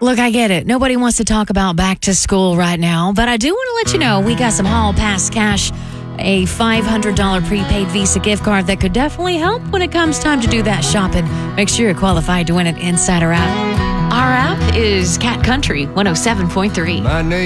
Look, I get it. Nobody wants to talk about back to school right now, but I do want to let you know we got some Hall Pass cash, a $500 prepaid Visa gift card that could definitely help when it comes time to do that shopping. Make sure you're qualified to win it inside our app. Our app is Cat Country 107.3. My name